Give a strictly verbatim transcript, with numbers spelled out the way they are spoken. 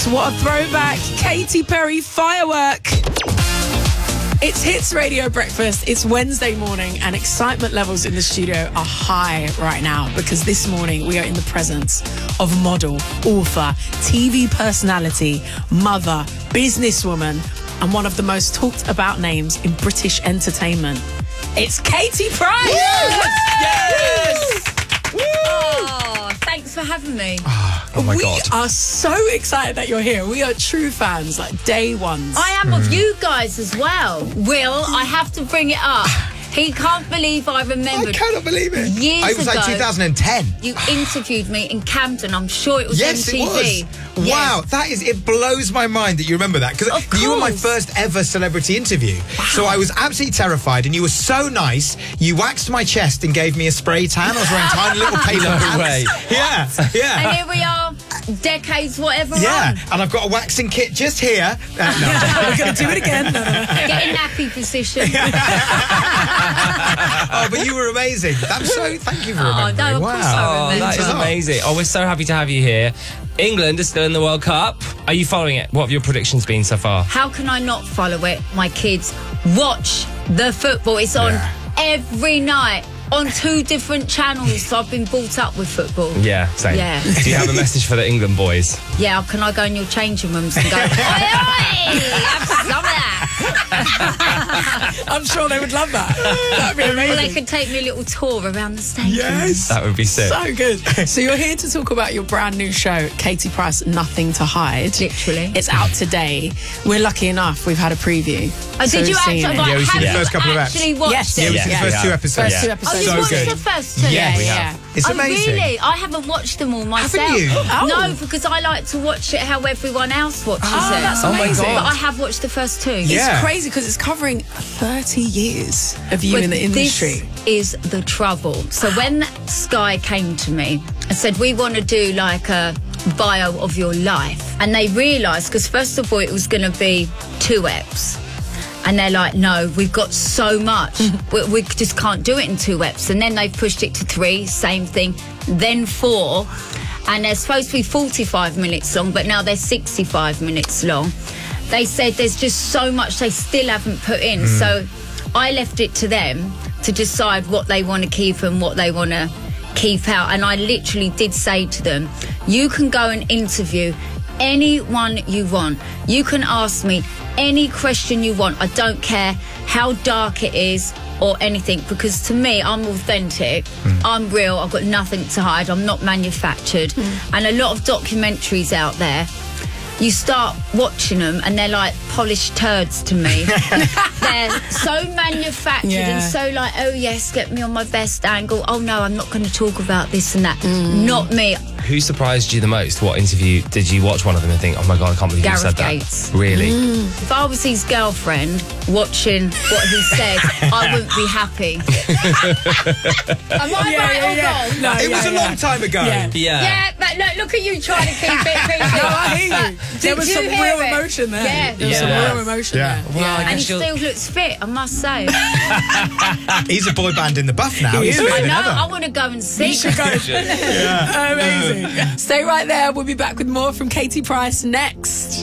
Yes, what a throwback. Katy Perry Firework. It's Hits Radio Breakfast. It's Wednesday morning and excitement levels in the studio are high right now because this morning we are in the presence of model, author, T V personality, mother, businesswoman, and one of the most talked about names in British entertainment. It's Katie Price! Yes! Yes! Oh, thanks for having me. Oh my we God. are so excited that you're here. We are true fans, like day ones. I am of you guys as well. Will, I have to bring it up. He can't believe I remembered. I cannot believe it. Years It was like ago, two thousand ten. You interviewed me in Camden. I'm sure it was Yes, M T V. it was. Wow, that is, it blows my mind that you remember that. Because Of you were my course. first ever celebrity interview. So I was absolutely terrified, and you were so nice. You waxed my chest and gave me a spray tan. I was wearing tiny little paper No hats. way. Yeah, And yeah. here we are, decades, whatever Yeah, on. and I've got a waxing kit just here. Uh, no. We're going to do it again. No, no, no. Get in nappy position. Oh, but you were amazing. I'm so, thank you for Oh, remembering. no, of wow. course I Oh, remember. that is Bizarre. amazing. Oh, we're so happy to have you here. England is still in the World Cup. Are you following it? What have your predictions been so far? How can I not follow it? My kids watch the football. It's on Yeah. every night on two different channels. So I've been brought up with football. Yeah, same. Yeah. Do you have a message for the England boys? Yeah, can I go in your changing rooms and go, oi, oi, have some of that? I'm sure they would love that. That'd be Well, they amazing. could take me a little tour around the stadium. Yes. That would be sick. So good. So you're here to talk about your brand new show, Katie Price, Nothing to Hide. Literally. It's out today. We're lucky enough, we've had a preview. Oh, So did you we've seen actually, it. like, Yeah, we've seen have the you first couple of eps. actually watched Yes. it? Yeah, we've Yeah, seen the we first have. two episodes. First two Oh, episodes. you So watched good. the first two? Yeah, we yeah. have. It's oh, amazing. really? I haven't watched them all myself. you? Oh. No, because I like to watch it how everyone else watches Oh, it. that's Oh my amazing. God. But I have watched the first two. Yeah. It's crazy because it's covering thirty years of you But in the industry. This is the trouble. So when Sky came to me and said, we want to do like a bio of your life, and they realised, because first of all it was going to be two eps, and they're like, no, we've got so much, we, we just can't do it in two eps. And then they pushed it to three, same thing, then four, and they're supposed to be forty-five minutes long, but now they're sixty-five minutes long. They said there's just so much they still haven't put in, so I left it to them to decide what they want to keep and what they want to keep out. And I literally did say to them, you can go and interview anyone you want. You can ask me any question you want. I don't care how dark it is or anything, because to me, I'm authentic. I'm real. I've got nothing to hide. I'm not manufactured. And a lot of documentaries out there, you start watching them and they're like polished turds to me. They're so manufactured Yeah. and so like, oh yes, get me on my best angle. Oh no, I'm not going to talk about this and that. Not me. Who surprised you the most? What interview did you watch one of them and think, oh my God, I can't believe Gareth you said that? Gates. Really? If I was his girlfriend watching what he said, I wouldn't be happy. Am I Yeah, right yeah, or yeah. wrong? No, It yeah, was a yeah. long time ago. Yeah. Yeah. Yeah, but look, look at you trying to keep it P G. No, I hear you. But There did was you some hear real it? emotion there. Yeah. There was Yeah. some real emotion Yeah. there. Well, I And he guess you'll- still looks fit, I must say. He's a boy band in the buff now. He He's is. fitter I than know, ever. I want to go and see. You should go. Amazing. Stay right there. We'll be back with more from Katie Price next.